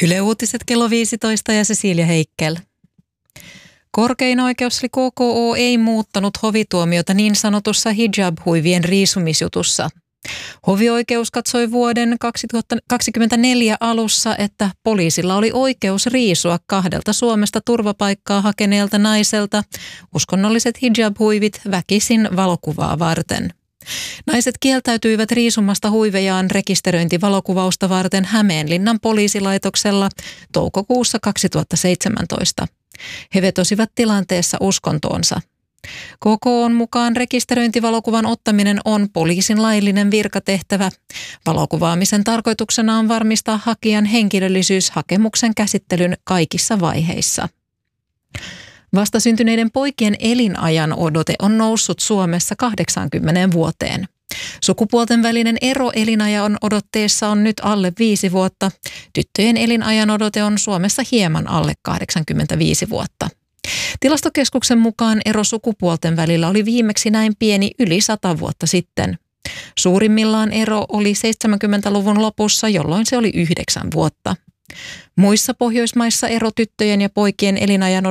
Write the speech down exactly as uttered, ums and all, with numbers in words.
Yle Uutiset kello viisitoista ja Cecilia Heikkel. Korkein oikeus eli K K O ei muuttanut hovituomiota niin sanotussa hijab-huivien riisumisjutussa. Hovioikeus katsoi vuoden kaksituhattakaksikymmentäneljä alussa, että poliisilla oli oikeus riisua kahdelta Suomesta turvapaikkaa hakeneelta naiselta uskonnolliset hijab-huivit väkisin valokuvaa varten. Naiset kieltäytyivät riisumasta huivejaan rekisteröintivalokuvausta varten Hämeenlinnan poliisilaitoksella toukokuussa kaksituhattaseitsemäntoista. He vetosivat tilanteessa uskontoonsa. K K O:n mukaan rekisteröintivalokuvan ottaminen on poliisin laillinen virkatehtävä. Valokuvaamisen tarkoituksena on varmistaa hakijan henkilöllisyys hakemuksen käsittelyn kaikissa vaiheissa. Vastasyntyneiden poikien elinajan odote on noussut Suomessa kahdeksankymmentä vuoteen. Sukupuolten välinen ero elinajan odotteessa on nyt alle viisi vuotta. Tyttöjen elinajan odote on Suomessa hieman alle kahdeksankymmentäviisi vuotta. Tilastokeskuksen mukaan ero sukupuolten välillä oli viimeksi näin pieni yli sata vuotta sitten. Suurimmillaan ero oli seitsemänkymmentäluvun lopussa, jolloin se oli yhdeksän vuotta. Muissa Pohjoismaissa ero tyttöjen ja poikien elinajan